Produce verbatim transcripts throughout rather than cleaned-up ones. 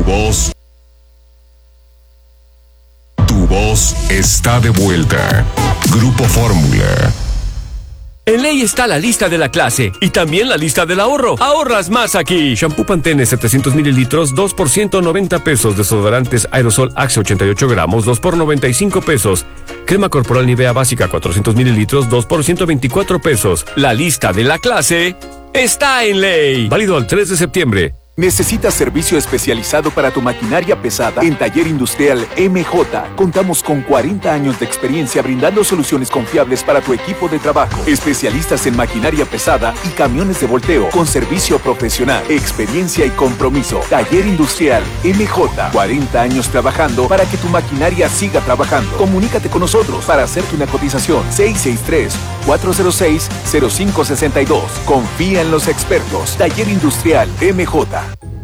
voz, tu voz está de vuelta. Grupo Fórmula. En Ley está la lista de la clase y también la lista del ahorro. Ahorras más aquí. Shampoo Pantene setecientos mililitros, dos por ciento noventa pesos. Desodorantes Aerosol Axe ochenta y ocho gramos, dos por noventa y cinco pesos. Crema corporal Nivea básica cuatrocientos mililitros, dos por ciento veinticuatro pesos. La lista de la clase está en Ley. Válido al tres de septiembre. ¿Necesitas servicio especializado para tu maquinaria pesada? En Taller Industrial M J contamos con cuarenta años de experiencia brindando soluciones confiables para tu equipo de trabajo. Especialistas en maquinaria pesada y camiones de volteo con servicio profesional, experiencia y compromiso. Taller Industrial M J, cuarenta años trabajando para que tu maquinaria siga trabajando. Comunícate con nosotros para hacerte una cotización. seis seis tres, cuatro cero seis, cero cinco seis dos. Confía en los expertos. Taller Industrial M J.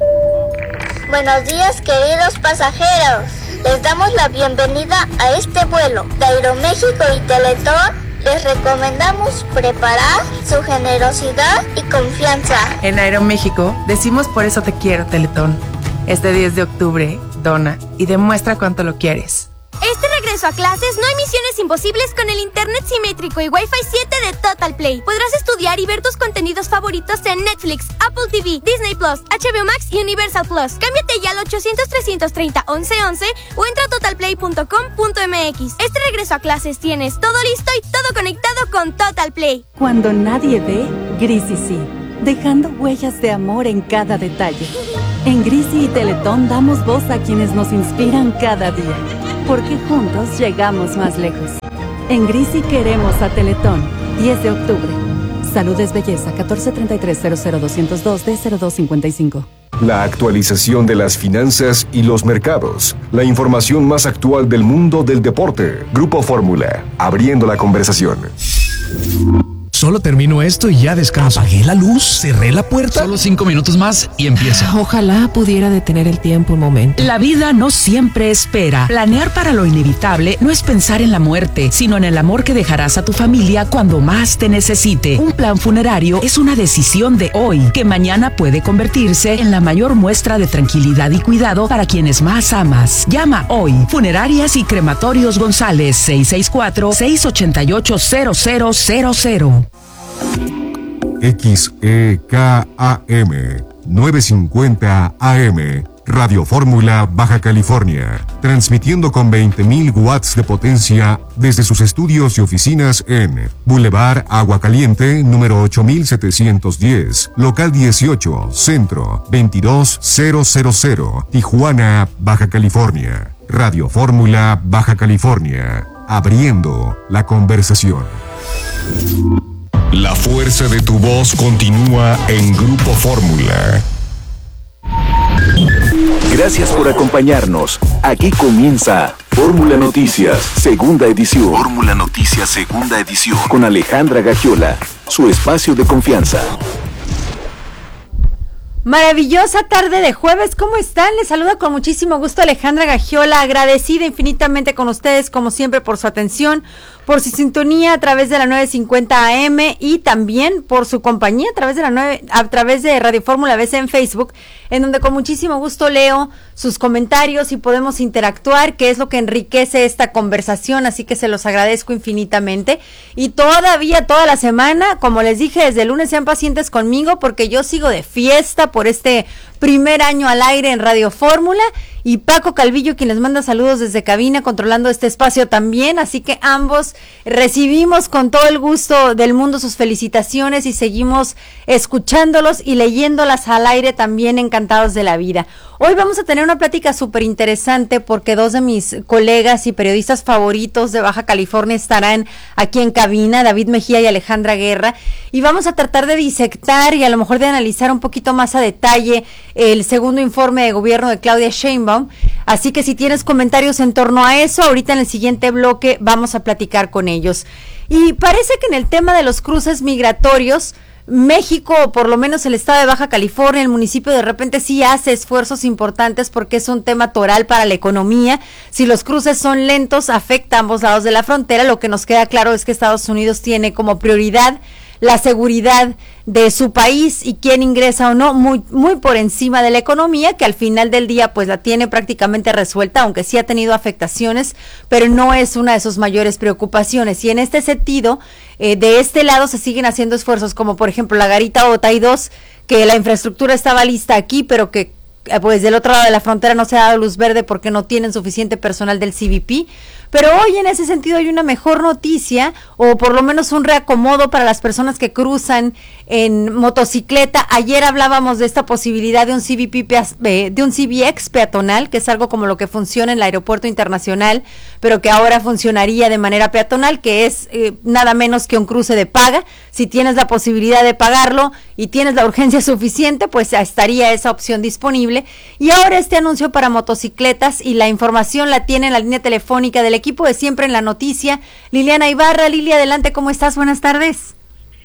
Buenos días, queridos pasajeros. Les damos la bienvenida a este vuelo de Aeroméxico y Teletón. Les recomendamos preparar su generosidad y confianza. En Aeroméxico decimos por eso te quiero, Teletón. Este diez de octubre, dona y demuestra cuánto lo quieres. Este regreso a clases no hay misiones imposibles con el internet simétrico y Wi-Fi siete de Total Play. Podrás estudiar y ver tus contenidos favoritos en Netflix, Apple T V, Disney Plus, H B O Max y Universal Plus. Cámbiate ya al ochocientos, trescientos treinta, once once o entra a total play punto com punto m x. Este regreso a clases tienes todo listo y todo conectado con Total Play. Cuando nadie ve, Grisi sí, dejando huellas de amor en cada detalle. En Grisi y Teletón damos voz a quienes nos inspiran cada día, porque juntos llegamos más lejos. En Grisi queremos a Teletón. diez de octubre. Salud es belleza. catorce treinta y tres, cero cero doscientos dos D cero dos cincuenta y cinco. La actualización de las finanzas y los mercados. La información más actual del mundo del deporte. Grupo Fórmula. Abriendo la conversación. Solo termino esto y ya descanso. Apagué la luz, cerré la puerta. Solo cinco minutos más y empieza. Ojalá pudiera detener el tiempo un momento. La vida no siempre espera. Planear para lo inevitable no es pensar en la muerte, sino en el amor que dejarás a tu familia cuando más te necesite. Un plan funerario es una decisión de hoy, que mañana puede convertirse en la mayor muestra de tranquilidad y cuidado para quienes más amas. Llama hoy. Funerarias y Crematorios González, seis seis cuatro, seis ocho ocho, cero cero cero cero. X E K A M novecientos cincuenta A M Radio Fórmula Baja California, transmitiendo con veinte mil watts de potencia desde sus estudios y oficinas en Boulevard Agua Caliente, número ocho mil setecientos diez, local dieciocho, centro, veintidós mil, Tijuana, Baja California. Radio Fórmula Baja California, abriendo la conversación. La fuerza de tu voz continúa en Grupo Fórmula. Gracias por acompañarnos. Aquí comienza Fórmula Noticias, segunda edición. Fórmula Noticias, segunda edición. Con Alejandra Gagiola, su espacio de confianza. Maravillosa tarde de jueves, ¿cómo están? Les saluda con muchísimo gusto Alejandra Gagiola, agradecida infinitamente con ustedes, como siempre, por su atención, por su sintonía a través de la nueve cincuenta A M y también por su compañía a través de la nueve, a través de Radio Fórmula B C en Facebook, en donde con muchísimo gusto leo sus comentarios y podemos interactuar, que es lo que enriquece esta conversación, así que se los agradezco infinitamente. Y todavía toda la semana, como les dije, desde el lunes sean pacientes conmigo, porque yo sigo de fiesta por este primer año al aire en Radio Fórmula, y Paco Calvillo, quien les manda saludos desde cabina, controlando este espacio también, así que ambos recibimos con todo el gusto del mundo sus felicitaciones y seguimos escuchándolos y leyéndolas al aire también, encantados de la vida. Hoy vamos a tener una plática súper interesante porque dos de mis colegas y periodistas favoritos de Baja California estarán aquí en cabina, David Mejía y Alejandra Guerra, y vamos a tratar de disectar y a lo mejor de analizar un poquito más a detalle el segundo informe de gobierno de Claudia Sheinbaum. Así que si tienes comentarios en torno a eso, ahorita en el siguiente bloque vamos a platicar con ellos. Y parece que en el tema de los cruces migratorios, México, o por lo menos el estado de Baja California, el municipio, de repente sí hace esfuerzos importantes porque es un tema toral para la economía. Si los cruces son lentos, afecta a ambos lados de la frontera. Lo que nos queda claro es que Estados Unidos tiene como prioridad la seguridad de su país y quién ingresa o no, muy muy por encima de la economía, que al final del día pues la tiene prácticamente resuelta, aunque sí ha tenido afectaciones, pero no es una de sus mayores preocupaciones. Y en este sentido, eh, de este lado se siguen haciendo esfuerzos, como por ejemplo la Garita Otay dos, que la infraestructura estaba lista aquí, pero que pues del otro lado de la frontera no se ha dado luz verde porque no tienen suficiente personal del C B P. Pero hoy en ese sentido hay una mejor noticia, o por lo menos un reacomodo para las personas que cruzan en motocicleta. Ayer hablábamos de esta posibilidad de un C B P, de un C B X peatonal, que es algo como lo que funciona en el aeropuerto internacional, pero que ahora funcionaría de manera peatonal, que es eh, nada menos que un cruce de paga. Si tienes la posibilidad de pagarlo y tienes la urgencia suficiente, pues estaría esa opción disponible. Y ahora este anuncio para motocicletas, y la información la tiene en la línea telefónica del equipo de Siempre en la Noticia, Liliana Ibarra. Lili, adelante, ¿cómo estás? Buenas tardes.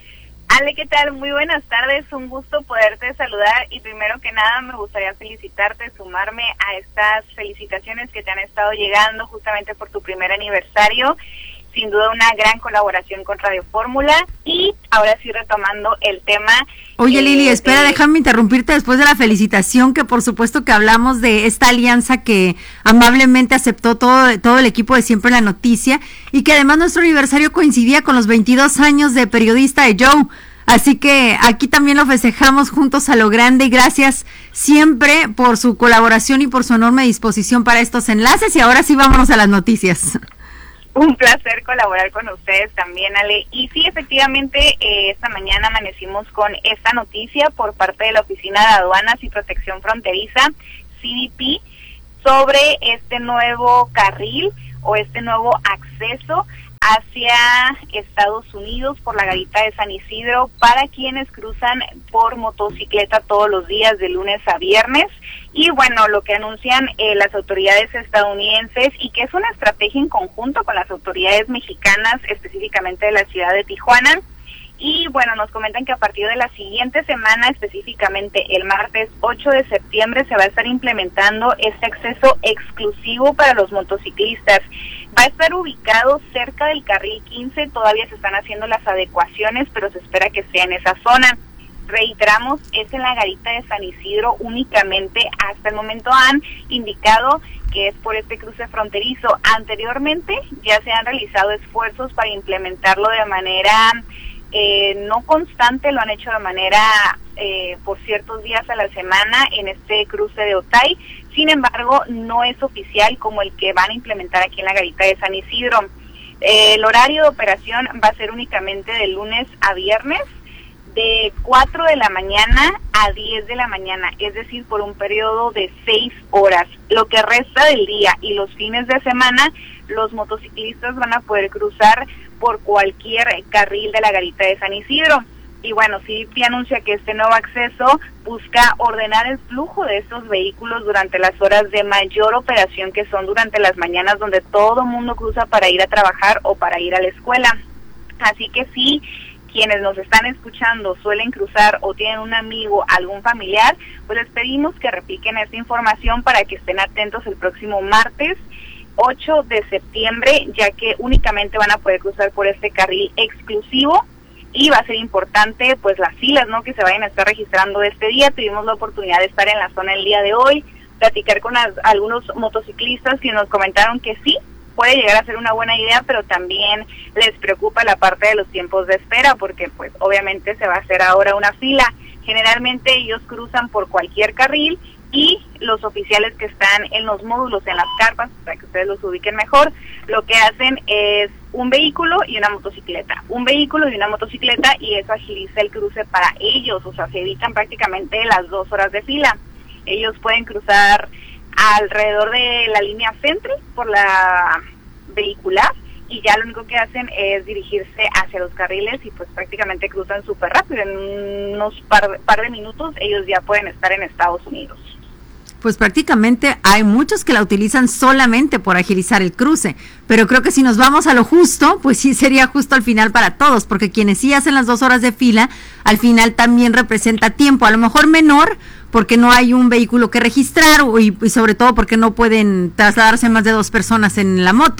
Ale, ¿qué tal? Muy buenas tardes, un gusto poderte saludar, y primero que nada me gustaría felicitarte, sumarme a estas felicitaciones que te han estado llegando justamente por tu primer aniversario. Sin duda una gran colaboración con Radio Fórmula. Y ahora sí, retomando el tema. Oye, eh, Lili, espera, de... déjame interrumpirte después de la felicitación, que por supuesto que hablamos de esta alianza que amablemente aceptó todo, todo el equipo de Siempre en la Noticia, y que además nuestro aniversario coincidía con los veintidós años de periodista de Joe. Así que aquí también lo festejamos juntos a lo grande, y gracias siempre por su colaboración y por su enorme disposición para estos enlaces. Y ahora sí, vámonos a las noticias. Un placer colaborar con ustedes también, Ale. Y sí, efectivamente, eh, esta mañana amanecimos con esta noticia por parte de la Oficina de Aduanas y Protección Fronteriza, C B P, sobre este nuevo carril o este nuevo acceso hacia Estados Unidos por la Garita de San Isidro para quienes cruzan por motocicleta todos los días de lunes a viernes. Y bueno, lo que anuncian eh, las autoridades estadounidenses, y que es una estrategia en conjunto con las autoridades mexicanas, específicamente de la ciudad de Tijuana. Y bueno, nos comentan que a partir de la siguiente semana, específicamente el martes ocho de septiembre, se va a estar implementando este acceso exclusivo para los motociclistas. Va a estar ubicado cerca del carril quince, todavía se están haciendo las adecuaciones, pero se espera que sea en esa zona. Reiteramos, es en la Garita de San Isidro únicamente. Hasta el momento han indicado que es por este cruce fronterizo. Anteriormente ya se han realizado esfuerzos para implementarlo de manera eh, no constante, lo han hecho de manera eh, por ciertos días a la semana en este cruce de Otay. Sin embargo, no es oficial como el que van a implementar aquí en la Garita de San Isidro. Eh, el horario de operación va a ser únicamente de lunes a viernes, de cuatro de la mañana a diez de la mañana, es decir, por un periodo de seis horas. Lo que resta del día y los fines de semana, los motociclistas van a poder cruzar por cualquier carril de la Garita de San Isidro. Y bueno, C B P anuncia que este nuevo acceso busca ordenar el flujo de estos vehículos durante las horas de mayor operación, que son durante las mañanas, donde todo el mundo cruza para ir a trabajar o para ir a la escuela. Así que sí, quienes nos están escuchando suelen cruzar o tienen un amigo, algún familiar, pues les pedimos que repliquen esta información para que estén atentos el próximo martes ocho de septiembre, ya que únicamente van a poder cruzar por este carril exclusivo. Y va a ser importante pues las filas, ¿no?, que se vayan a estar registrando este día. Tuvimos la oportunidad de estar en la zona el día de hoy, platicar con las, algunos motociclistas que nos comentaron que sí, puede llegar a ser una buena idea, pero también les preocupa la parte de los tiempos de espera, porque pues obviamente se va a hacer ahora una fila. Generalmente ellos cruzan por cualquier carril, y los oficiales que están en los módulos, en las carpas, para que ustedes los ubiquen mejor, lo que hacen es un vehículo y una motocicleta, un vehículo y una motocicleta, y eso agiliza el cruce para ellos. O sea, se evitan prácticamente las dos horas de fila. Ellos pueden cruzar alrededor de la línea Centro por la vehicular, y ya lo único que hacen es dirigirse hacia los carriles, y pues prácticamente cruzan súper rápido. En unos par, par de minutos ellos ya pueden estar en Estados Unidos. Pues prácticamente hay muchos que la utilizan solamente por agilizar el cruce, pero creo que si nos vamos a lo justo, pues sí sería justo al final para todos, porque quienes sí hacen las dos horas de fila, al final también representa tiempo, a lo mejor menor, porque no hay un vehículo que registrar, y, y sobre todo porque no pueden trasladarse más de dos personas en la moto.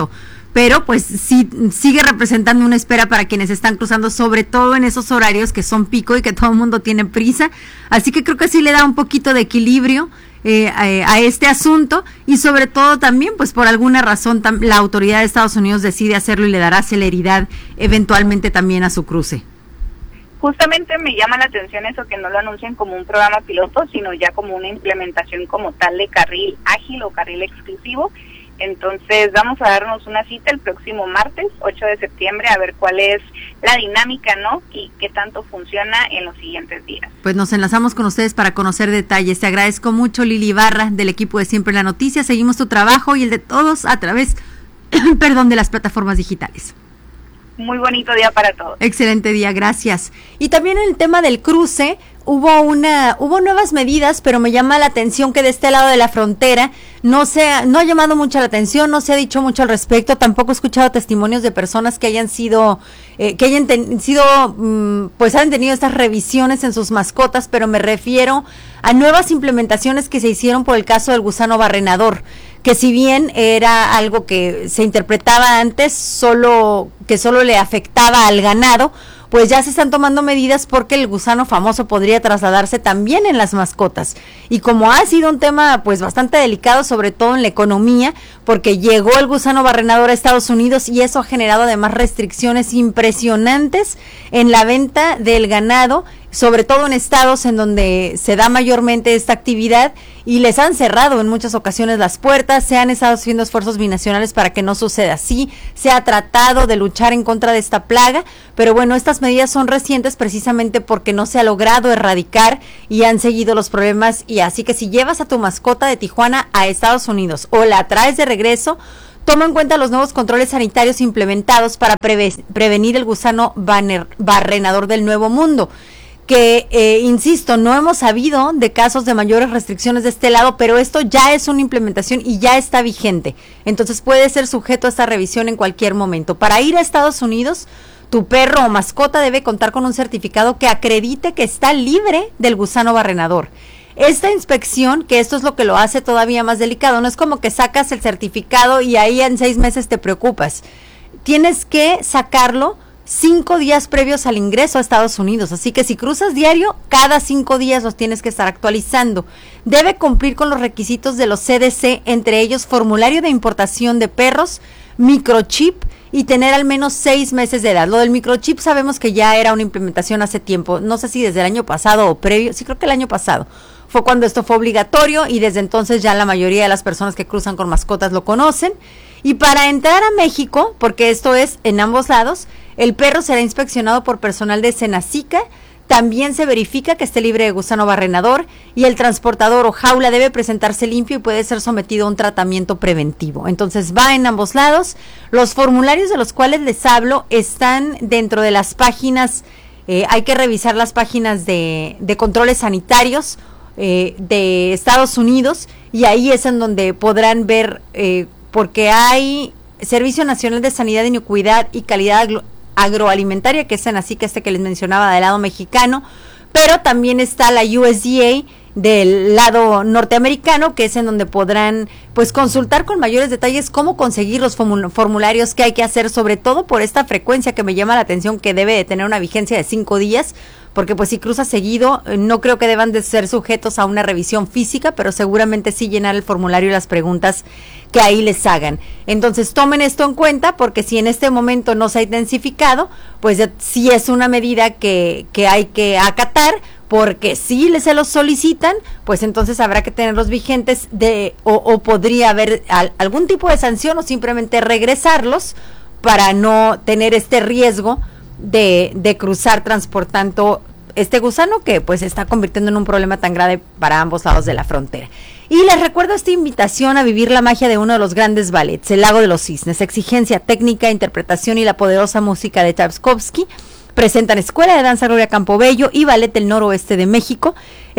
pero pues sí sigue representando una espera para quienes están cruzando, sobre todo en esos horarios que son pico y que todo el mundo tiene prisa, así que creo que sí le da un poquito de equilibrio eh, a, a este asunto, y sobre todo también pues por alguna razón tam- la autoridad de Estados Unidos decide hacerlo y le dará celeridad eventualmente también a su cruce. Justamente me llama la atención eso, que no lo anuncien como un programa piloto, sino ya como una implementación como tal de carril ágil o carril exclusivo. Entonces vamos a darnos una cita el próximo martes, ocho de septiembre, a ver cuál es la dinámica, ¿no? Y qué tanto funciona en los siguientes días. Pues nos enlazamos con ustedes para conocer detalles. Te agradezco mucho, Lili Ibarra, del equipo de Siempre la Noticia. Seguimos tu trabajo y el de todos a través, perdón, de las plataformas digitales. Muy bonito día para todos. Excelente día, gracias. Y también en el tema del cruce, hubo una, hubo nuevas medidas, pero me llama la atención que de este lado de la frontera no se ha, no ha llamado mucho la atención, no se ha dicho mucho al respecto, tampoco he escuchado testimonios de personas que hayan sido, eh, que hayan ten, sido, mm, pues han tenido estas revisiones en sus mascotas, pero me refiero a nuevas implementaciones que se hicieron por el caso del gusano barrenador, que si bien era algo que se interpretaba antes, solo que solo le afectaba al ganado, pues ya se están tomando medidas porque el gusano famoso podría trasladarse también en las mascotas. Y como ha sido un tema pues bastante delicado, sobre todo en la economía, porque llegó el gusano barrenador a Estados Unidos y eso ha generado además restricciones impresionantes en la venta del ganado, sobre todo en estados en donde se da mayormente esta actividad, y les han cerrado en muchas ocasiones las puertas, se han estado haciendo esfuerzos binacionales para que no suceda así, se ha tratado de luchar en contra de esta plaga, pero bueno, estas medidas son recientes precisamente porque no se ha logrado erradicar y han seguido los problemas, y así que si llevas a tu mascota de Tijuana a Estados Unidos o la traes de regreso, toma en cuenta los nuevos controles sanitarios implementados para preve- prevenir el gusano banner- barrenador del Nuevo Mundo, que, eh, insisto, no hemos sabido de casos de mayores restricciones de este lado, pero esto ya es una implementación y ya está vigente. Entonces puede ser sujeto a esta revisión en cualquier momento. Para ir a Estados Unidos, tu perro o mascota debe contar con un certificado que acredite que está libre del gusano barrenador. Esta inspección, que esto es lo que lo hace todavía más delicado, no es como que sacas el certificado y ahí en seis meses te preocupas. Tienes que sacarlo cinco días previos al ingreso a Estados Unidos, así que si cruzas diario, cada cinco días los tienes que estar actualizando. Debe cumplir con los requisitos de los C D C, entre ellos formulario de importación de perros, microchip y tener al menos seis meses de edad. Lo del microchip sabemos que ya era una implementación hace tiempo, no sé si desde el año pasado o previo, sí creo que el año pasado fue cuando esto fue obligatorio, y desde entonces ya la mayoría de las personas que cruzan con mascotas lo conocen. Y para entrar a México, porque esto es en ambos lados, el perro será inspeccionado por personal de Senacica, también se verifica que esté libre de gusano barrenador, y el transportador o jaula debe presentarse limpio y puede ser sometido a un tratamiento preventivo. Entonces va en ambos lados. Los formularios de los cuales les hablo están dentro de las páginas, eh, hay que revisar las páginas de, de controles sanitarios eh, de Estados Unidos, y ahí es en donde podrán ver, eh, porque hay Servicio Nacional de Sanidad, Inocuidad y Calidad Agro- Agroalimentaria, que es en así que este que les mencionaba del lado mexicano, pero también está la U S D A del lado norteamericano, que es en donde podrán pues consultar con mayores detalles cómo conseguir los formularios que hay que hacer, sobre todo por esta frecuencia que me llama la atención, que debe de tener una vigencia de cinco días, porque pues si cruza seguido, no creo que deban de ser sujetos a una revisión física, pero seguramente sí llenar el formulario y las preguntas que ahí les hagan. Entonces tomen esto en cuenta, porque si en este momento no se ha intensificado, pues sí es una medida que, que hay que acatar, porque si se los solicitan, pues entonces habrá que tenerlos vigentes de o, o podría haber al, algún tipo de sanción o simplemente regresarlos para no tener este riesgo de, de cruzar transportando este gusano que pues se está convirtiendo en un problema tan grave para ambos lados de la frontera. Y les recuerdo esta invitación a vivir la magia de uno de los grandes ballets, El Lago de los Cisnes. Exigencia técnica, interpretación y la poderosa música de Tchaikovsky presentan Escuela de Danza Gloria Campobello y Ballet del Noroeste de México.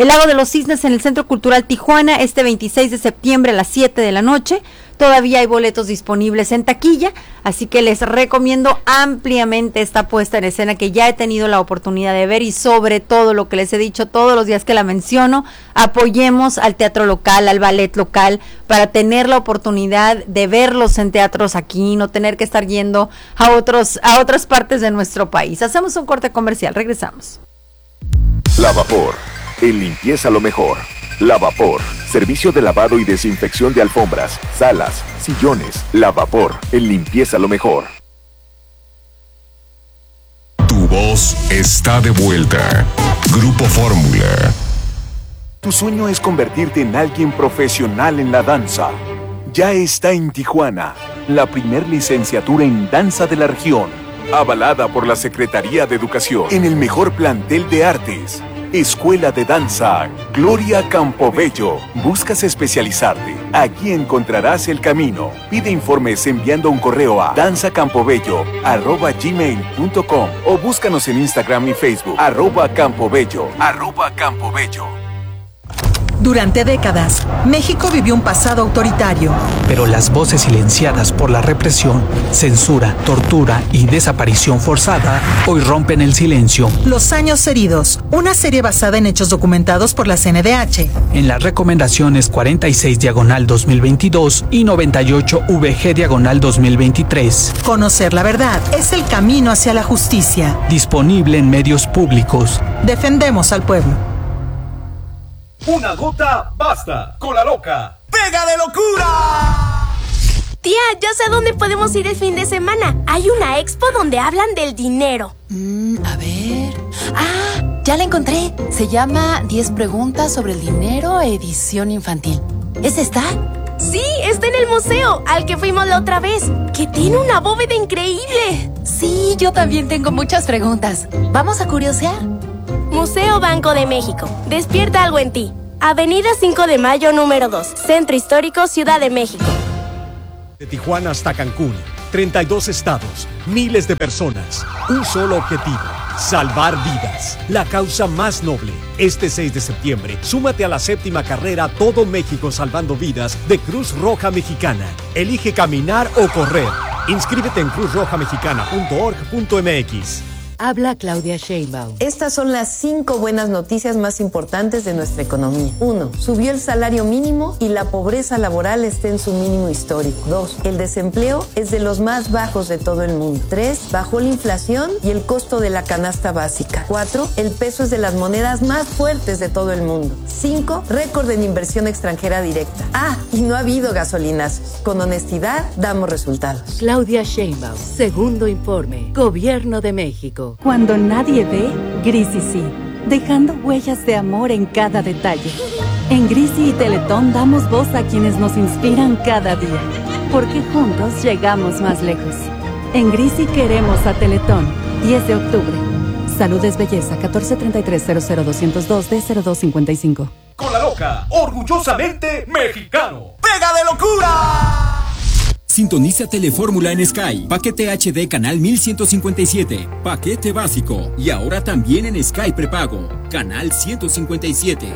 El Lago de los Cisnes en el Centro Cultural Tijuana este veintiséis de septiembre a las siete de la noche. Todavía hay boletos disponibles en taquilla, así que les recomiendo ampliamente esta puesta en escena que ya he tenido la oportunidad de ver y sobre todo lo que les he dicho todos los días que la menciono, apoyemos al teatro local, al ballet local, para tener la oportunidad de verlos en teatros aquí, no tener que estar yendo a otros, a otras partes de nuestro país. Hacemos un corte comercial, regresamos. Lavapor, en limpieza lo mejor. Lavapor, servicio de lavado y desinfección de alfombras, salas, sillones. Lavapor, en limpieza lo mejor. Tu voz está de vuelta. Grupo Fórmula. Tu sueño es convertirte en alguien profesional en la danza. Ya está en Tijuana, la primer licenciatura en danza de la región, avalada por la Secretaría de Educación, en el mejor plantel de artes. Escuela de Danza Gloria Campobello. ¿Buscas especializarte? Aquí encontrarás el camino. Pide informes enviando un correo a danzacampobello arroba gmail punto com o búscanos en Instagram y Facebook arroba campobello arroba campobello. Durante décadas, México vivió un pasado autoritario. Pero las voces silenciadas por la represión, censura, tortura y desaparición forzada hoy rompen el silencio. Los años heridos, una serie basada en hechos documentados por la C N D H. En las recomendaciones cuarenta y seis diagonal dos mil veintidós y noventa y ocho V G diagonal dos mil veintitrés. Conocer la verdad es el camino hacia la justicia. Disponible en medios públicos. Defendemos al pueblo. Una gota basta. Cola loca. ¡Pega de locura! Tía, ya sé a dónde podemos ir el fin de semana. Hay una expo donde hablan del dinero. Mm, a ver... ¡Ah! Ya la encontré. Se llama diez preguntas sobre el dinero, edición infantil. ¿Es esta? Sí, está en el museo, al que fuimos la otra vez. Que tiene una bóveda increíble. Sí, yo también tengo muchas preguntas. ¿Vamos a curiosear? Museo Banco de México. Despierta algo en ti. Avenida cinco de Mayo, número dos. Centro Histórico, Ciudad de México. De Tijuana hasta Cancún. treinta y dos estados. Miles de personas. Un solo objetivo. Salvar vidas. La causa más noble. Este seis de septiembre, súmate a la séptima carrera Todo México Salvando Vidas de Cruz Roja Mexicana. Elige caminar o correr. Inscríbete en cruz roja mexicana punto org punto m x. Habla Claudia Sheinbaum. Estas son las cinco buenas noticias más importantes de nuestra economía. Uno, subió el salario mínimo y la pobreza laboral está en su mínimo histórico. Dos, el desempleo es de los más bajos de todo el mundo. Tres, bajó la inflación y el costo de la canasta básica. Cuatro, el peso es de las monedas más fuertes de todo el mundo. Cinco, récord en inversión extranjera directa. Ah, y no ha habido gasolinazos. Con honestidad, damos resultados. Claudia Sheinbaum, segundo informe, Gobierno de México. Cuando nadie ve, Grisi sí, dejando huellas de amor en cada detalle. En Grisi y Teletón damos voz a quienes nos inspiran cada día, porque juntos llegamos más lejos. En Grisi queremos a Teletón, diez de octubre. Salud es belleza, catorce treinta y tres cero cero doscientos dos D cero dos cincuenta y cinco. Con la loca, orgullosamente mexicano. ¡Pega de locura! Sintoniza Telefórmula en Sky. Paquete H D canal mil ciento cincuenta y siete. Paquete básico. Y ahora también en Sky prepago. Canal ciento cincuenta y siete.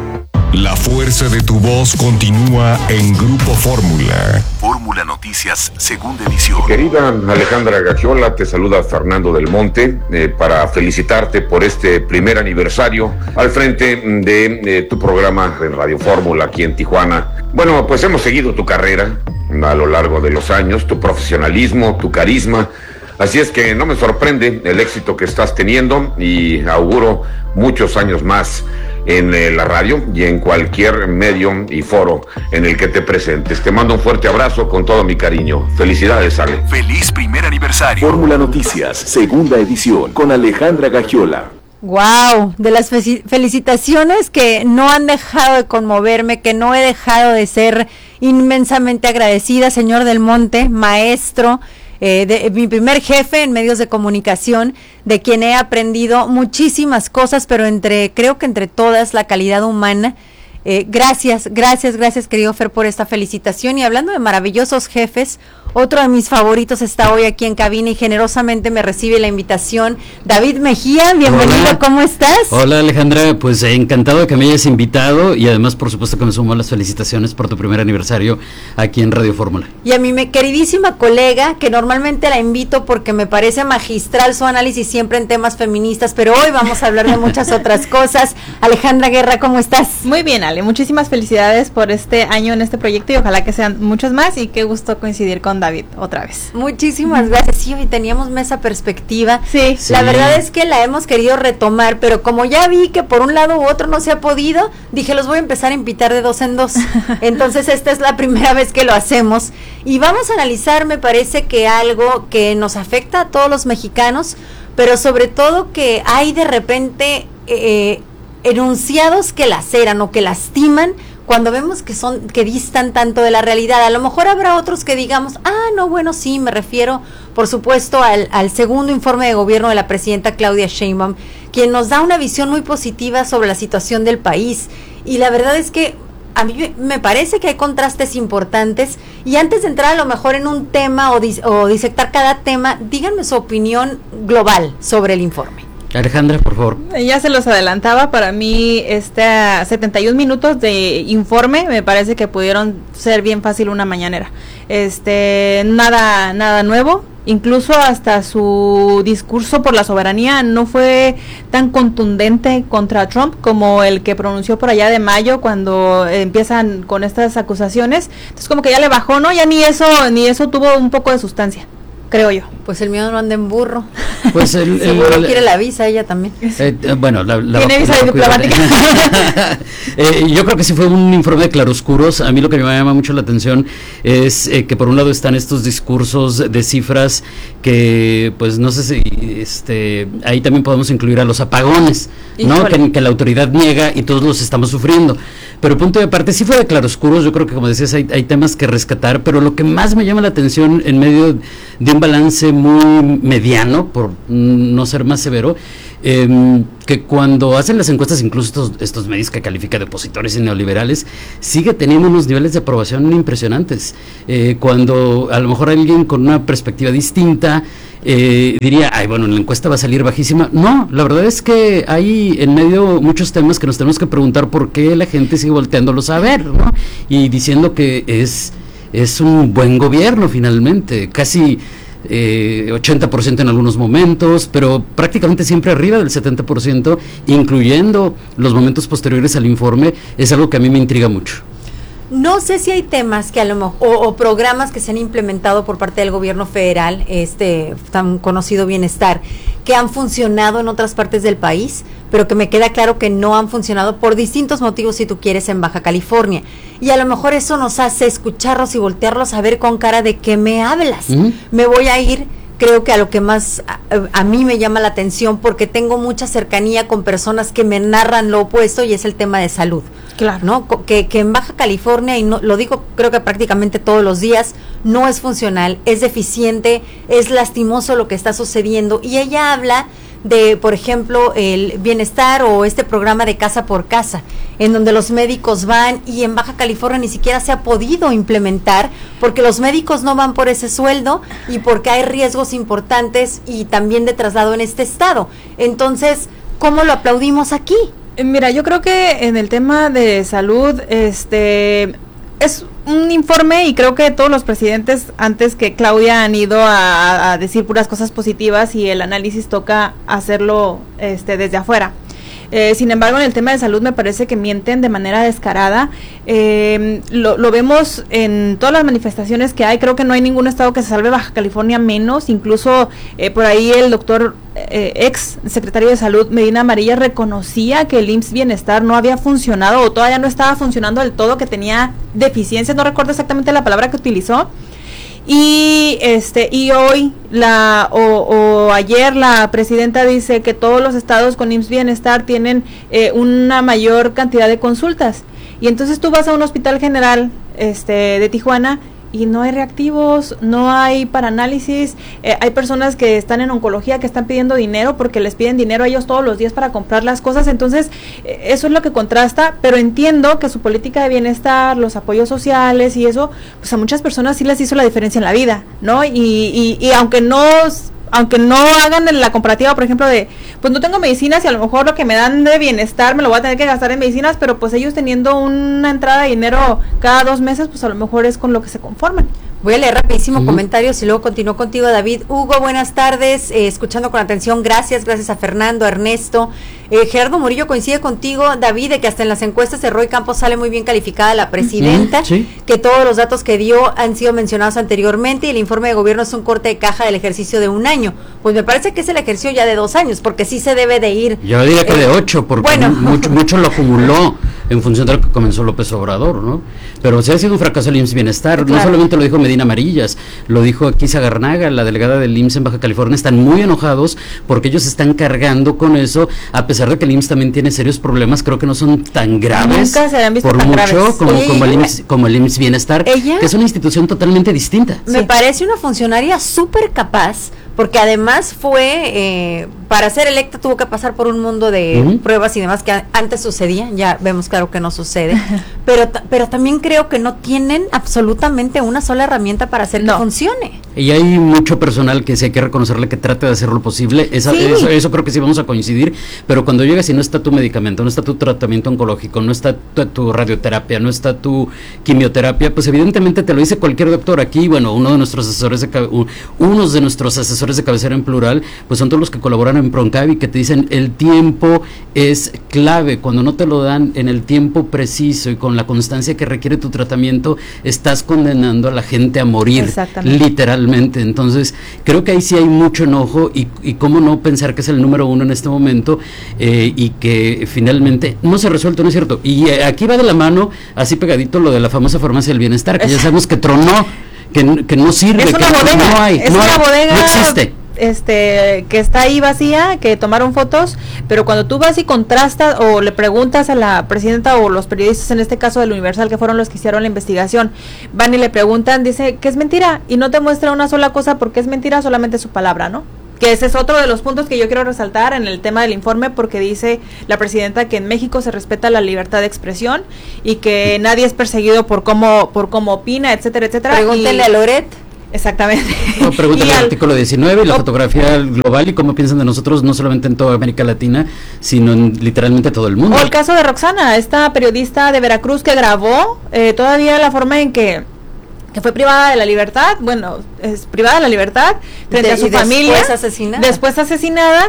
La fuerza de tu voz continúa en Grupo Fórmula. Fórmula Noticias, segunda edición. Querida Alejandra Gagiola, te saluda Fernando del Monte eh, para felicitarte por este primer aniversario al frente de eh, tu programa en Radio Fórmula aquí en Tijuana. Bueno, pues hemos seguido tu carrera a lo largo de los años, tu profesionalismo, tu carisma. Así es que no me sorprende el éxito que estás teniendo y auguro muchos años más en eh, la radio y en cualquier medio y foro en el que te presentes. Te mando un fuerte abrazo con todo mi cariño. Felicidades, Ale. Feliz primer aniversario. Fórmula Noticias, segunda edición, con Alejandra Gagiola. Wow, de las fe- felicitaciones que no han dejado de conmoverme, que no he dejado de ser inmensamente agradecida, señor Del Monte, maestro, eh, de, mi primer jefe en medios de comunicación, de quien he aprendido muchísimas cosas, pero entre, creo que entre todas, la calidad humana. Eh, gracias, gracias, gracias, querido Fer, por esta felicitación. Y hablando de maravillosos jefes, Otro de mis favoritos está hoy aquí en cabina y generosamente me recibe la invitación. David Mejía, bienvenido, hola. ¿Cómo estás? Hola Alejandra, pues eh, encantado de que me hayas invitado y además por supuesto que me sumo a las felicitaciones por tu primer aniversario aquí en Radio Fórmula. Y a mi me, queridísima colega, que normalmente la invito porque me parece magistral su análisis siempre en temas feministas, pero hoy vamos a hablar de muchas otras cosas. Alejandra Guerra, ¿cómo estás? Muy bien, Ale, muchísimas felicidades por este año en este proyecto y ojalá que sean muchos más y qué gusto coincidir con David otra vez. Muchísimas gracias. Sí, hoy teníamos mesa perspectiva. Sí. La sí. verdad es que la hemos querido retomar, pero como ya vi que por un lado u otro no se ha podido, dije, los voy a empezar a invitar de dos en dos. Entonces esta es la primera vez que lo hacemos y vamos a analizar, me parece que algo que nos afecta a todos los mexicanos, pero sobre todo que hay de repente eh, enunciados que laceran o que lastiman cuando vemos que son, que distan tanto de la realidad. A lo mejor habrá otros que digamos, ah, no, bueno, sí, me refiero, por supuesto, al, al segundo informe de gobierno de la presidenta Claudia Sheinbaum, quien nos da una visión muy positiva sobre la situación del país. Y la verdad es que a mí me parece que hay contrastes importantes. Y antes de entrar a lo mejor en un tema o, dis, o disectar cada tema, díganme su opinión global sobre el informe. Alejandra, por favor. Ya se los adelantaba, para mí este setenta y un minutos de informe me parece que pudieron ser bien fácil una mañanera. Este, nada nada nuevo, incluso hasta su discurso por la soberanía no fue tan contundente contra Trump como el que pronunció por allá de mayo cuando empiezan con estas acusaciones. Entonces como que ya le bajó, ¿no? Ya ni eso ni eso tuvo un poco de sustancia, creo yo. Pues el mío no anda en burro. Pues el, seguro el, quiere la visa, ella también. Eh, bueno, la, la tiene visa diplomática. eh, yo creo que sí fue un informe de claroscuros. A mí lo que me llama mucho la atención es eh, que por un lado están estos discursos de cifras que, pues no sé si este ahí también podemos incluir a los apagones, ¿no? Que, que la autoridad niega y todos los estamos sufriendo. Pero punto de aparte, sí fue de claroscuros. Yo creo que, como decías, hay, hay temas que rescatar, pero lo que más me llama la atención en medio de un balance muy mediano, por no ser más severo, eh, que cuando hacen las encuestas, incluso estos, estos medios que califican de opositores y neoliberales, sigue teniendo unos niveles de aprobación impresionantes. Eh, cuando a lo mejor alguien con una perspectiva distinta eh, diría, ay, bueno, la encuesta va a salir bajísima. No, la verdad es que hay en medio muchos temas que nos tenemos que preguntar por qué la gente sigue volteándolos a ver, ¿no? Y diciendo que es, es un buen gobierno finalmente, casi Eh, ochenta por ciento en algunos momentos, pero prácticamente siempre arriba del setenta por ciento, incluyendo los momentos posteriores al informe. Es algo que a mí me intriga mucho. No sé si hay temas que a lo mejor, o, o programas que se han implementado por parte del gobierno federal, este tan conocido bienestar, que han funcionado en otras partes del país, pero que me queda claro que no han funcionado por distintos motivos, si tú quieres, en Baja California. Y a lo mejor eso nos hace escucharlos y voltearlos a ver con cara de ¿qué me hablas? Uh-huh. Me voy a ir, creo que a lo que más a, a mí me llama la atención, porque tengo mucha cercanía con personas que me narran lo opuesto, y es el tema de salud. Claro. ¿No? Que, que en Baja California, y no, lo digo creo que prácticamente todos los días, no es funcional, es deficiente, es lastimoso lo que está sucediendo. Y ella habla de, por ejemplo, el bienestar o este programa de casa por casa, en donde los médicos van, y en Baja California ni siquiera se ha podido implementar porque los médicos no van por ese sueldo y porque hay riesgos importantes y también de traslado en este estado. Entonces, ¿cómo lo aplaudimos aquí? Mira, yo creo que en el tema de salud, este es un informe, y creo que todos los presidentes antes que Claudia han ido a, a decir puras cosas positivas, y el análisis toca hacerlo este desde afuera. Eh, sin embargo, en el tema de salud me parece que mienten de manera descarada. Eh, lo, lo vemos en todas las manifestaciones que hay. Creo que no hay ningún estado que se salve, Baja California menos. Incluso eh, por ahí el doctor eh, ex secretario de Salud, Medina Amarilla, reconocía que el I M S S Bienestar no había funcionado, o todavía no estaba funcionando del todo, que tenía deficiencias. No recuerdo exactamente la palabra que utilizó. Y este y hoy la o, o ayer la presidenta dice que todos los estados con I M S S Bienestar tienen eh, una mayor cantidad de consultas, y entonces tú vas a un hospital general este de Tijuana y no hay reactivos, no hay para análisis, eh, hay personas que están en oncología que están pidiendo dinero porque les piden dinero a ellos todos los días para comprar las cosas, entonces eh, eso es lo que contrasta, pero entiendo que su política de bienestar, los apoyos sociales y eso, pues a muchas personas sí les hizo la diferencia en la vida, ¿no? Y, y, y aunque no... aunque no hagan la comparativa, por ejemplo, de, pues no tengo medicinas y a lo mejor lo que me dan de bienestar me lo voy a tener que gastar en medicinas, pero pues ellos teniendo una entrada de dinero cada dos meses, pues a lo mejor es con lo que se conforman. Voy a leer rapidísimo uh-huh. comentarios y luego continúo contigo, David. Hugo, buenas tardes, eh, escuchando con atención, gracias, gracias a Fernando, a Ernesto. Eh, Gerardo Murillo coincide contigo, David, de que hasta en las encuestas de Roy Campos sale muy bien calificada la presidenta, uh-huh. sí. que todos los datos que dio han sido mencionados anteriormente y el informe de gobierno es un corte de caja del ejercicio de un año. Pues me parece que es el ejercicio ya de dos años, porque sí se debe de ir. Yo diría que eh, de ocho, porque bueno. mucho, mucho lo acumuló en función de lo que comenzó López Obrador, ¿no? Pero sí ha sido un fracaso el I M S S Bienestar, claro. No solamente lo dijo Medina Amarillas, lo dijo aquí Sagarnaga, la delegada del I M S S en Baja California, están muy enojados porque ellos están cargando con eso, a pesar de que el I M S S también tiene serios problemas, creo que no son tan graves, nunca se han visto por tan mucho graves. Como, Oye, como, el I M S S, como el I M S S Bienestar, ¿ella? Que es una institución totalmente distinta. Me sí. parece una funcionaria súper capaz, porque además fue, eh, para ser electa tuvo que pasar por un mundo de uh-huh. pruebas y demás que a, antes sucedía, ya vemos claro que no sucede, pero pero también creo que no tienen absolutamente una sola herramienta para hacer no. que funcione. Y hay mucho personal que sí hay que reconocerle que trate de hacer lo posible, Esa, sí. eso, eso creo que sí vamos a coincidir, pero cuando llegas y no está tu medicamento, no está tu tratamiento oncológico, no está tu, tu radioterapia, no está tu quimioterapia, pues evidentemente te lo dice cualquier doctor. Aquí, bueno, uno de nuestros asesores de unos de nuestros asesores de cabecera en plural, pues son todos los que colaboran en Proncavi, que te dicen el tiempo es clave, cuando no te lo dan en el tiempo preciso y con la constancia que requiere tu tratamiento, estás condenando a la gente a morir, literalmente. Entonces, creo que ahí sí hay mucho enojo y, y cómo no pensar que es el número uno en este momento eh, y que finalmente no se ha resuelto, ¿no es cierto? Y eh, aquí va de la mano, así pegadito, lo de la famosa farmacia del bienestar, que ya sabemos que tronó, Que, que no sirve, es una que bodega, no hay, es no, una hay, bodega, no existe. Este, que está ahí vacía, que tomaron fotos, pero cuando tú vas y contrastas o le preguntas a la presidenta o los periodistas, en este caso del Universal, que fueron los que hicieron la investigación, van y le preguntan, dice que es mentira y no te muestra una sola cosa porque es mentira, solamente su palabra, ¿no? Que ese es otro de los puntos que yo quiero resaltar en el tema del informe, porque dice la presidenta que en México se respeta la libertad de expresión y que nadie es perseguido por cómo por cómo opina, etcétera, etcétera. Pregúntele y, a Loret. Exactamente. No, pregúntale al al artículo diecinueve y la oh, fotografía global y cómo piensan de nosotros, no solamente en toda América Latina, sino en literalmente todo el mundo. O el caso de Roxana, esta periodista de Veracruz que grabó eh, todavía la forma en que que fue privada de la libertad, bueno, es privada de la libertad frente de, a su familia, después asesinada. después asesinada,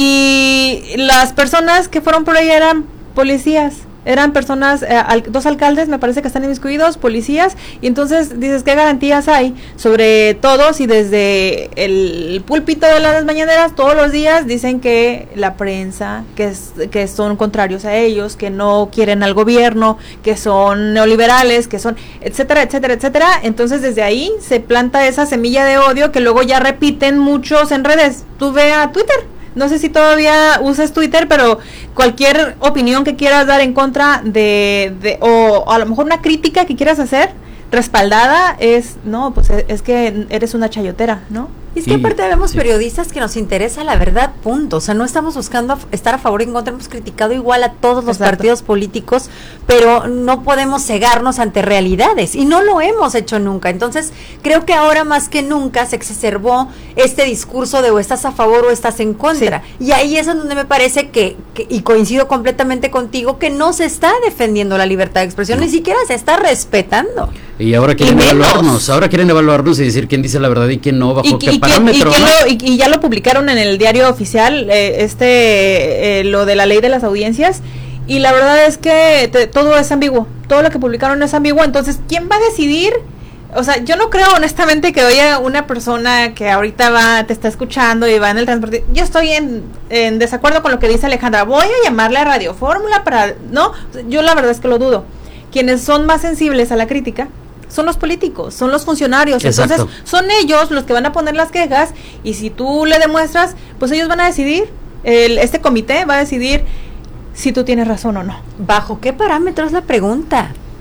y las personas que fueron por ella eran policías, eran personas, eh, al, dos alcaldes me parece que están inmiscuidos, policías, y entonces dices, ¿qué garantías hay sobre todo si desde el púlpito de las mañaneras todos los días dicen que la prensa, que, es, que son contrarios a ellos, que no quieren al gobierno, que son neoliberales, que son, etcétera, etcétera, etcétera? Entonces desde ahí se planta esa semilla de odio que luego ya repiten muchos en redes. Tú ve a Twitter. No sé si todavía usas Twitter, pero cualquier opinión que quieras dar en contra de, de o, o a lo mejor una crítica que quieras hacer respaldada es, no, pues es, es que eres una chayotera, ¿no? Y es que aparte vemos sí. periodistas que nos interesa la verdad, punto. O sea, no estamos buscando estar a favor y en contra, hemos criticado igual a todos los Exacto. partidos políticos, pero no podemos cegarnos ante realidades y no lo hemos hecho nunca. Entonces, creo que ahora más que nunca se exacerbó este discurso de o estás a favor o estás en contra. Sí. Y ahí es en donde me parece que, que, y coincido completamente contigo, que no se está defendiendo la libertad de expresión, no. ni siquiera se está respetando. Y ahora quieren y evaluarnos, ahora quieren evaluarnos y decir quién dice la verdad y quién no, bajo y, qué y, parámetro. Y, ¿no? lo, y, y ya lo publicaron en el diario oficial, eh, este, eh, lo de la ley de las audiencias, y la verdad es que te, todo es ambiguo, todo lo que publicaron es ambiguo, entonces, ¿quién va a decidir? O sea, yo no creo honestamente que haya una persona que ahorita va, te está escuchando y va en el transporte. Yo estoy en, en desacuerdo con lo que dice Alejandra, voy a llamarle a Radio Fórmula para, ¿no? Yo la verdad es que lo dudo. Quienes son más sensibles a la crítica son los políticos, son los funcionarios. Exacto. Entonces son ellos los que van a poner las quejas y si tú le demuestras, pues ellos van a decidir, el, este comité va a decidir si tú tienes razón o no. ¿Bajo qué parámetros la pregunta?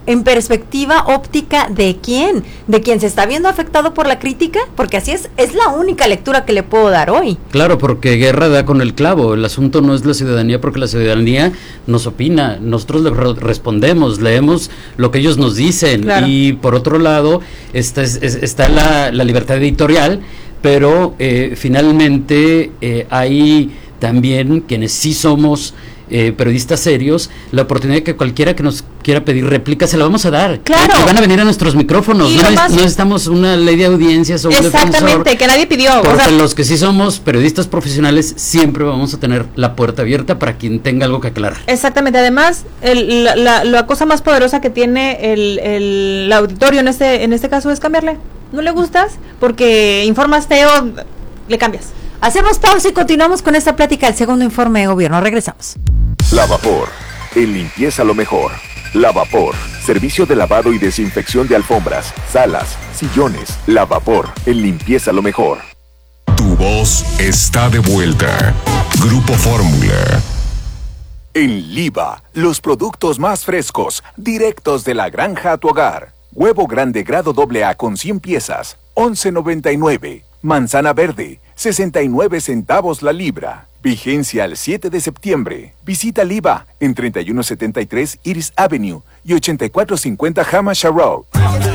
en perspectiva óptica de quién, de quien se está viendo afectado por la crítica, porque así es, es la única lectura que le puedo dar hoy. Claro, porque Guerra da con el clavo, el asunto no es la ciudadanía, porque la ciudadanía nos opina, nosotros le re- respondemos, leemos lo que ellos nos dicen, claro. Y por otro lado está, es, está la, la libertad editorial, pero eh, finalmente eh, hay también quienes sí somos Eh, periodistas serios, la oportunidad de que cualquiera que nos quiera pedir réplica se la vamos a dar. Claro. Y van a venir a nuestros micrófonos. No, es, no necesitamos una ley de audiencias o un exactamente, defensor, que nadie pidió. Porque o sea, los que sí somos periodistas profesionales siempre vamos a tener la puerta abierta para quien tenga algo que aclarar. Exactamente. Además, el, la, la, la cosa más poderosa que tiene el, el, el auditorio en este, en este caso es cambiarle. No le gustas porque informas feo, le cambias. Hacemos pausa y continuamos con esta plática del segundo informe de gobierno. Regresamos. Lavapor, en limpieza lo mejor. Lavapor, servicio de lavado y desinfección de alfombras, salas, sillones. Lavapor, en limpieza lo mejor. Tu voz está de vuelta. Grupo Fórmula. En Liva, los productos más frescos, directos de la granja a tu hogar. Huevo grande grado doble A con cien piezas, once noventa y nueve. Manzana verde, sesenta y nueve centavos la libra. Vigencia al siete de septiembre. Visita Liva en treinta y uno setenta y tres Iris Avenue y ochenta y cuatro cincuenta Hamasha Road.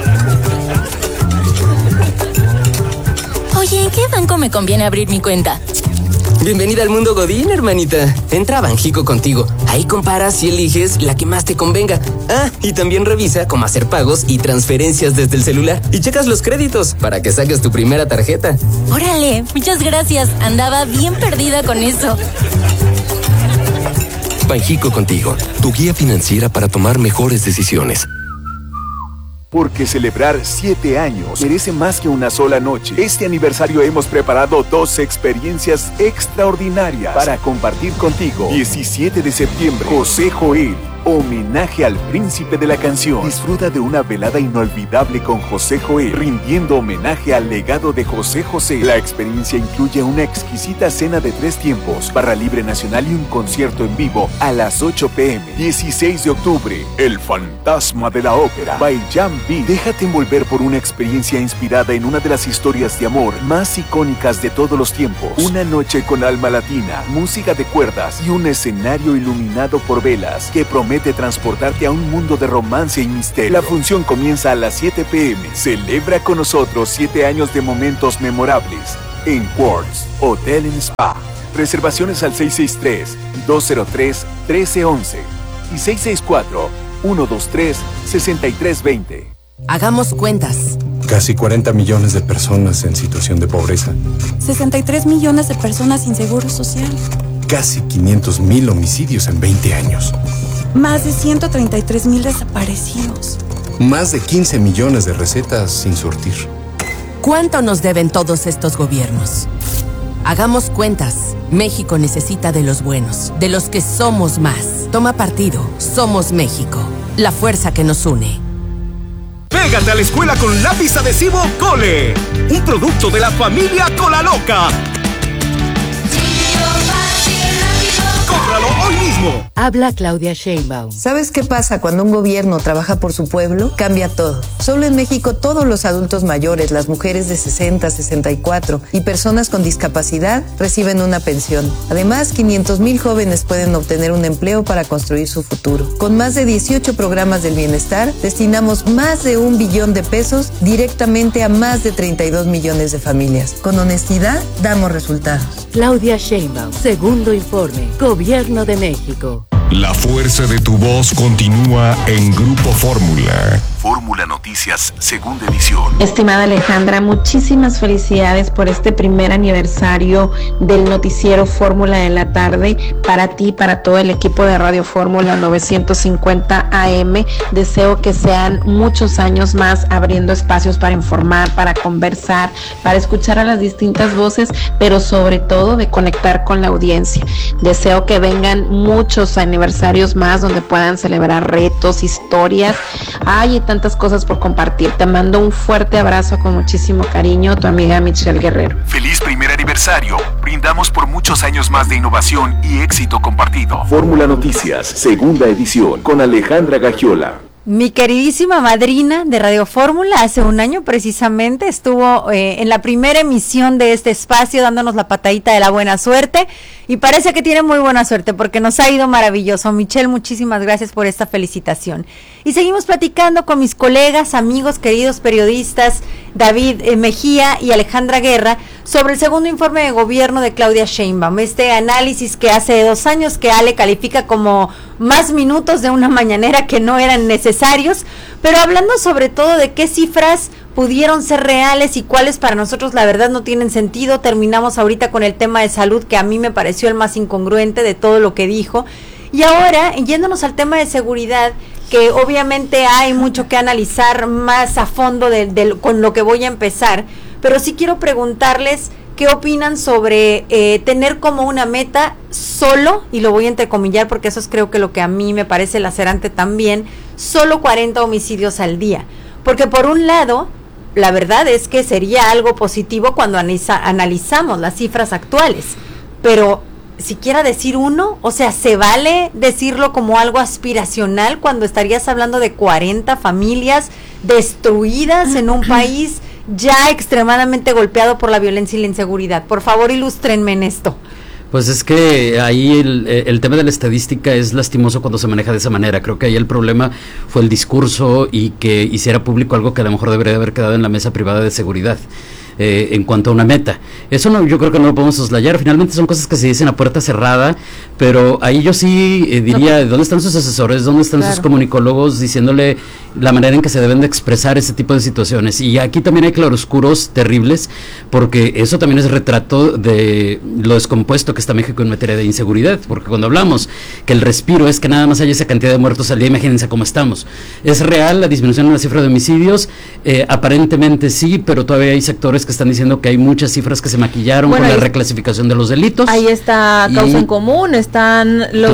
Oye, ¿en qué banco me conviene abrir mi cuenta? Bienvenida al mundo Godín, hermanita. Entra a Banjico contigo. Ahí comparas y eliges la que más te convenga. Ah, y también revisa cómo hacer pagos y transferencias desde el celular. Y checas los créditos para que saques tu primera tarjeta. Órale, muchas gracias. Andaba bien perdida con eso. Banjico contigo, tu guía financiera para tomar mejores decisiones. Porque celebrar siete años merece más que una sola noche. Este aniversario hemos preparado dos experiencias extraordinarias para compartir contigo. diecisiete de septiembre, José Joel, homenaje al príncipe de la canción. Disfruta de una velada inolvidable con José Joel, rindiendo homenaje al legado de José José. La experiencia incluye una exquisita cena de tres tiempos, barra libre nacional y un concierto en vivo a las ocho pm. dieciséis de octubre, El fantasma de la ópera, by Jan B. Déjate envolver por una experiencia inspirada en una de las historias de amor más icónicas de todos los tiempos. Una noche con alma latina, música de cuerdas y un escenario iluminado por velas que promete transportarte a un mundo de romance y misterio. La función comienza a las siete pm. Celebra con nosotros siete años de momentos memorables en Quartz Hotel and Spa. Reservaciones al seis seis tres, dos cero tres, uno tres uno uno y seis seis cuatro, uno dos tres, seis tres dos cero. Hagamos cuentas. Casi cuarenta millones de personas en situación de pobreza. sesenta y tres millones de personas sin seguro social. Casi quinientos mil homicidios en veinte años. Más de ciento treinta y tres mil desaparecidos. Más de quince millones de recetas sin surtir. ¿Cuánto nos deben todos estos gobiernos? Hagamos cuentas. México necesita de los buenos, de los que somos más. Toma partido. Somos México. La fuerza que nos une. Pégate a la escuela con lápiz adhesivo Cole, un producto de la familia Colaloca. ¡Cómpralo hoy mismo! Habla Claudia Sheinbaum. ¿Sabes qué pasa cuando un gobierno trabaja por su pueblo? Cambia todo. Solo en México todos los adultos mayores, las mujeres de sesenta, sesenta y cuatro y personas con discapacidad reciben una pensión. Además, quinientos mil jóvenes pueden obtener un empleo para construir su futuro. Con más de dieciocho programas del bienestar, destinamos más de un billón de pesos directamente a más de treinta y dos millones de familias. Con honestidad, damos resultados. Claudia Sheinbaum, segundo informe, Gobierno de México. La fuerza de tu voz continúa en Grupo Fórmula. Fórmula Noticias, segunda edición. Estimada Alejandra, muchísimas felicidades por este primer aniversario del noticiero Fórmula de la tarde. Para ti, para todo el equipo de Radio Fórmula novecientos cincuenta A M, deseo que sean muchos años más abriendo espacios para informar, para conversar, para escuchar a las distintas voces, pero sobre todo de conectar con la audiencia. Deseo que vengan muchos aniversarios más donde puedan celebrar retos, historias. Hay tantas cosas por compartir. Te mando un fuerte abrazo con muchísimo cariño, tu amiga Michelle Guerrero. Feliz primer aniversario. Brindamos por muchos años más de innovación y éxito compartido. Fórmula Noticias, segunda edición, con Alejandra Gagiola. Mi queridísima madrina de Radio Fórmula, hace un año precisamente estuvo eh, en la primera emisión de este espacio dándonos la patadita de la buena suerte y parece que tiene muy buena suerte porque nos ha ido maravilloso. Michelle, muchísimas gracias por esta felicitación. Y seguimos platicando con mis colegas, amigos, queridos periodistas, David eh, Mejía y Alejandra Guerra, sobre el segundo informe de gobierno de Claudia Sheinbaum, este análisis que hace dos años que Ale califica como más minutos de una mañanera que no eran necesarios, pero hablando sobre todo de qué cifras pudieron ser reales y cuáles para nosotros la verdad no tienen sentido. Terminamos ahorita con el tema de salud, que a mí me pareció el más incongruente de todo lo que dijo, y ahora yéndonos al tema de seguridad, que obviamente hay mucho que analizar más a fondo de, de, con lo que voy a empezar, pero sí quiero preguntarles qué opinan sobre eh, tener como una meta solo, y lo voy a entrecomillar porque eso es creo que lo que a mí me parece lacerante también, solo cuarenta homicidios al día, porque por un lado, la verdad es que sería algo positivo cuando analiza, analizamos las cifras actuales, pero siquiera decir uno, o sea, ¿se vale decirlo como algo aspiracional cuando estarías hablando de cuarenta familias destruidas en un país ya extremadamente golpeado por la violencia y la inseguridad? Por favor, ilústrenme en esto. Pues es que ahí el, el tema de la estadística es lastimoso cuando se maneja de esa manera. Creo que ahí el problema fue el discurso y que hiciera público algo que a lo mejor debería haber quedado en la mesa privada de seguridad. Eh, en cuanto a una meta, eso no, yo creo que no lo podemos soslayar. Finalmente son cosas que se dicen a puerta cerrada, pero ahí yo sí eh, diría, ¿dónde están sus asesores? ¿Dónde están claro. sus comunicólogos diciéndole la manera en que se deben de expresar ese tipo de situaciones? Y aquí también hay claroscuros terribles, porque eso también es retrato de lo descompuesto que está México en materia de inseguridad, porque cuando hablamos que el respiro es que nada más haya esa cantidad de muertos al día, imagínense cómo estamos. ¿Es real la disminución en la cifra de homicidios? Eh, aparentemente sí, pero todavía hay sectores que están diciendo que hay muchas cifras que se maquillaron bueno, con la reclasificación de los delitos. Ahí está causa y, en común, están los